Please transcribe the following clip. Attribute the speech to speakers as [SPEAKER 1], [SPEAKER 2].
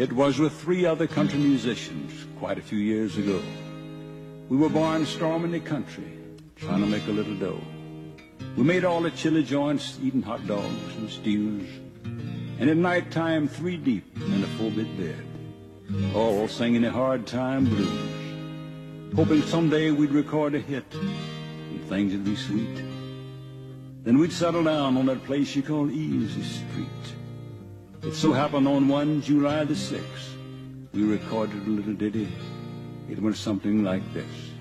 [SPEAKER 1] It was with 3 other country musicians quite a few years ago. We were born storming the country, trying to make a little dough. We made all the chili joints, eating hot dogs and stews, and at night time 3 deep in a 4-bit bed, all singing the hard time blues, hoping someday we'd record a hit and things would be sweet. Then we'd settle down on that place you call Easy Street. It so happened on one July the 6th, we recorded a little ditty. It went something like this.